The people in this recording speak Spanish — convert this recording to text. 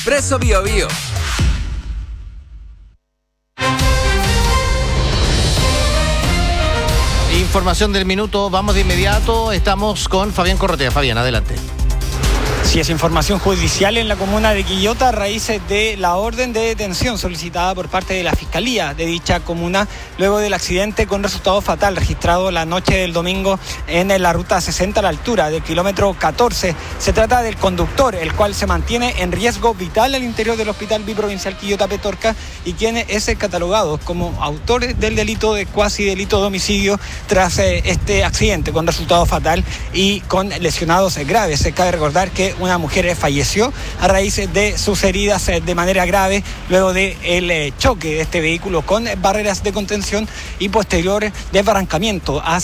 Expreso Biobío. Información del minuto, vamos de inmediato, estamos con Fabián Corrotea. Fabián, adelante. Sí, es información judicial en la comuna de Quillota a raíz de la orden de detención solicitada por parte de la Fiscalía de dicha comuna luego del accidente con resultado fatal registrado la noche del domingo en la ruta 60 a la altura del kilómetro 14. Se trata del conductor, el cual se mantiene en riesgo vital al interior del Hospital Biprovincial Quillota Petorca y quien es catalogado como autor del delito de cuasi delito de homicidio tras este accidente con resultado fatal y con lesionados graves. Se cabe recordar que una mujer falleció a raíz de sus heridas de manera grave luego del choque de este vehículo con barreras de contención y posterior desbarrancamiento hacia